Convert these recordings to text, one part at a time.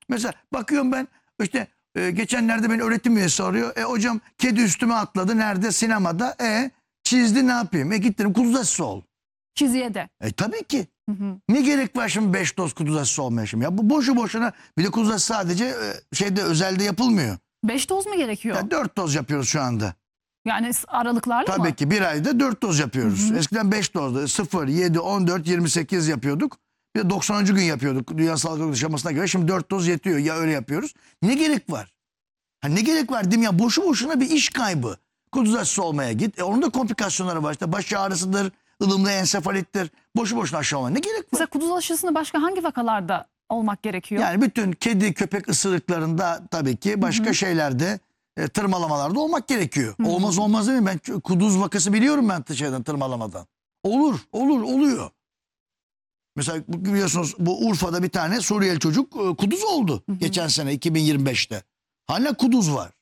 Mesela bakıyorum ben işte geçenlerde beni öğretim üyesi arıyor. Hocam kedi üstüme atladı. Nerede? Sinemada. Çizdi, ne yapayım? Gittim kuduz aşısı ol. Çiziye de. Tabii ki. Hı. Ne gerek var şimdi 5 doz kuduz aşısı olmaya şimdi? Ya bu boşu boşuna, bir de kuduz aşısı sadece özelde yapılmıyor. 5 doz mu gerekiyor? Ya 4 doz yapıyoruz şu anda. Yani aralıklarla mı? Tabii ki bir ayda 4 doz yapıyoruz. Eskiden 5 dozdu. 0, 7, 14, 28 yapıyorduk. Bir de 90. gün yapıyorduk Dünya Sağlık Örgütü şemasına göre. Şimdi 4 doz yetiyor. Ya öyle yapıyoruz. Ne gerek var? Ne gerek var değil mi ya? Boşu boşuna bir iş kaybı. Kuduz aşısı olmaya git. Onun da komplikasyonları var. İşte baş ağrısıdır, ılımlı ensefalittir. Boşu boşuna aşı olmaya ne gerek var? Mesela kuduz aşısını başka hangi vakalarda olmak gerekiyor? Yani bütün kedi, köpek ısırıklarında tabii ki, başka şeylerde, tırmalamalarda olmak gerekiyor. Olmaz değil mi? Ben kuduz vakası biliyorum ben tırmalamadan. Oluyor. Mesela biliyorsunuz bu Urfa'da bir tane Suriyeli çocuk kuduz oldu. Geçen sene 2025'te. Hala kuduz var.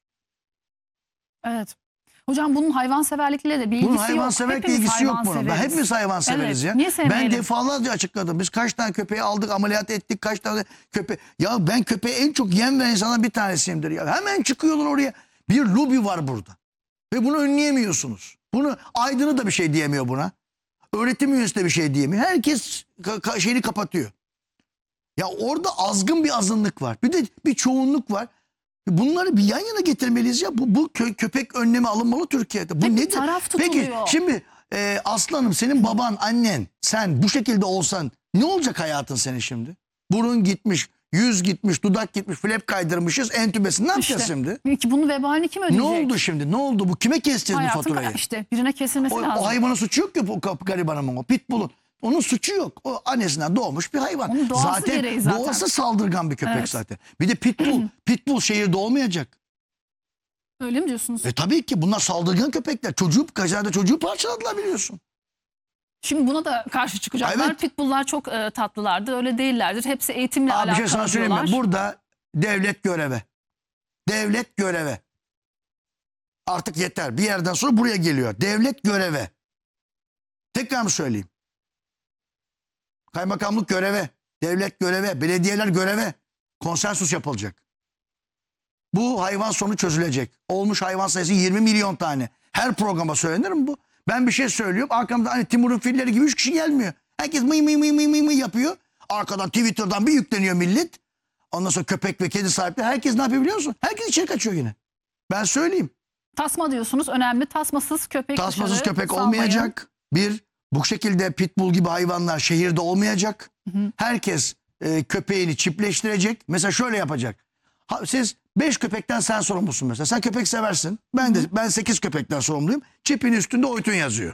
Evet. Hocam bunun hayvanseverlikle de bir ilgisi Bunun yok. hayvanseverlikle ilgisi yok bunun. Hepimiz hayvanseveriz ya. Niye sevmeyelim? Ben defalarca açıkladım. Biz kaç tane köpeği aldık, ameliyat ettik, kaç tane köpek. Ya ben köpeğe en çok yem veren insanlardan bir tanesiyimdir ya. Hemen çıkıyorlar oraya. Bir lobi var burada. Ve bunu önleyemiyorsunuz. Bunu Aydın'ı da bir şey diyemiyor buna. Öğretim üyesi de bir şey diyemiyor. Herkes şeyini kapatıyor. Ya orada azgın bir azınlık var. Bir de bir çoğunluk var. Bunları bir yan yana getirmeliyiz ya. Bu köpek önlemi alınmalı Türkiye'de. Bu Hep nedir? taraf tutuluyor. Peki şimdi aslanım, senin baban, annen, sen bu şekilde olsan ne olacak hayatın senin şimdi? Burun gitmiş, yüz gitmiş, dudak gitmiş, flap kaydırmışız, entübesin. Ne yapacağız şimdi? Peki bunun vebalini kim ödeyecek? Ne oldu şimdi? Ne oldu? Bu kime keseceğiz bu faturayı? İşte birine kesilmesi lazım. O hayvanın suçu yok ki, bu garibanın, o pitbull'un. Onun suçu yok. O annesinden doğmuş bir hayvan. Onun doğası gereği zaten. Doğası saldırgan bir köpek, Evet. zaten. Bir de pitbull şehirde olmayacak. Öyle mi diyorsunuz? Tabii ki bunlar saldırgan köpekler. Kazada çocuğu parçaladılar, biliyorsun. Şimdi buna da karşı çıkacaklar. Evet. Pitbull'lar çok tatlılardır. Öyle değillerdir. Hepsi eğitimle alakalı Bir şey sana söyleyeyim mi? diyorlar. Burada devlet göreve. Devlet göreve. Artık yeter. Bir yerden sonra buraya geliyor. Devlet göreve. Tekrar mı söyleyeyim? Kaymakamlık göreve. Devlet göreve. Belediyeler göreve. Konsensus yapılacak. Bu hayvan sonu çözülecek. Olmuş hayvan sayısı 20 milyon tane. Her programa söylenir mi bu? Ben bir şey söylüyorum. Arkamda hani Timur'un filleri gibi 3 kişi gelmiyor. Herkes mıy mıy mıy mıy mıy mıy yapıyor. Arkadan Twitter'dan bir yükleniyor millet. Ondan sonra köpek ve kedi sahipleri. Herkes ne yapıyor biliyor musun? Herkes içeri kaçıyor yine. Ben söyleyeyim. Tasma diyorsunuz. Önemli. Tasmasız köpek Tasmasız dışarı köpek salmayın. olmayacak. Bu şekilde pitbull gibi hayvanlar şehirde olmayacak. Herkes köpeğini çiftleştirecek. Mesela şöyle yapacak. Siz 5 köpekten sen sorumlusun mesela. Sen köpek seversin. Ben 8 köpekten sorumluyum. Çipin üstünde Oytun yazıyor.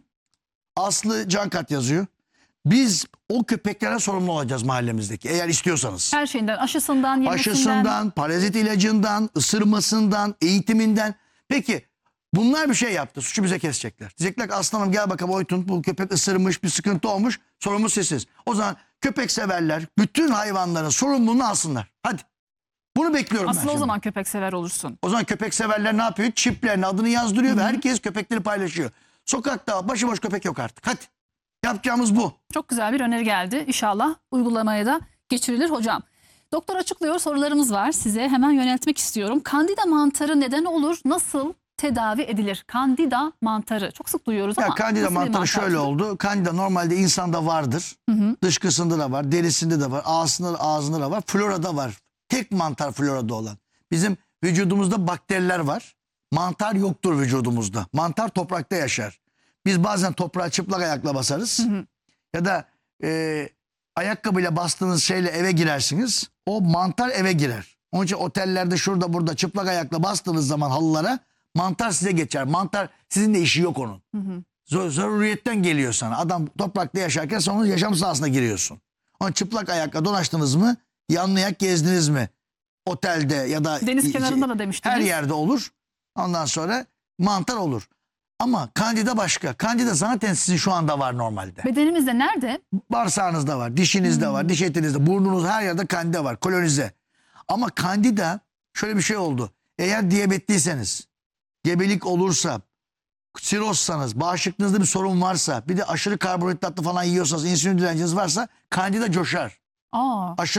Aslı Cankat yazıyor. Biz o köpeklere sorumlu olacağız mahallemizdeki, eğer istiyorsanız. Her şeyinden, aşısından, yemesinden. Aşısından, parazit ilacından, ısırmasından, eğitiminden. Peki bunlar bir şey yaptı. Suçu bize kesecekler. Diyecekler ki aslanım gel bakalım Oytun, bu köpek ısırmış, bir sıkıntı olmuş. Sorumlu sizsiniz. O zaman köpek severler bütün hayvanların sorumluluğunu alsınlar. Hadi. Bunu bekliyorum ben Aslında şimdi. o zaman köpek sever olursun. O zaman köpek severler ne yapıyor? Çiplerin adını yazdırıyor ve herkes köpekleri paylaşıyor. Sokakta başıboş köpek yok artık. Hadi. Yapacağımız bu. Çok güzel bir öneri geldi. İnşallah uygulamaya da geçirilir hocam. Doktor açıklıyor, sorularımız var. Size hemen yöneltmek istiyorum. Kandida mantarı neden olur? Nasıl tedavi edilir? Kandida mantarı. Çok sık duyuyoruz ama. Kandida nasıl bir mantarı şöyle türü? oldu. Kandida normalde insanda vardır. Dışkısında da var, derisinde de var, ağzında da var, florada var. Tek mantar florada olan. Bizim vücudumuzda bakteriler var. Mantar yoktur vücudumuzda. Mantar toprakta yaşar. Biz bazen toprağa çıplak ayakla basarız. Ya da ayakkabıyla bastığınız şeyle eve girersiniz. O mantar eve girer. Onun için otellerde şurada burada çıplak ayakla bastığınız zaman halılara mantar size geçer. Mantar sizinle işi yok onun. Zaruriyetten geliyor sana. Adam toprakta yaşarken sen onun yaşam sahasına giriyorsun. Onun çıplak ayakla dolaştınız mı? Yanlayak gezdiniz mi? Otelde ya da Deniz kenarında da demiştiniz. her yerde olur. Ondan sonra mantar olur. Ama kandida başka. Kandida zaten sizin şu anda var normalde. Bedenimizde nerede? Bağırsağınızda var, dişinizde var, diş etinizde, burnunuz, her yerde kandida var, kolonize. Ama kandida şöyle bir şey oldu. Eğer diyabetliyseniz, gebelik olursa, sirozsanız, bağışıklığınızda bir sorun varsa, bir de aşırı karbonhidratlı falan yiyorsanız, insülin direnciniz varsa kandida coşar. Aa. Aşırı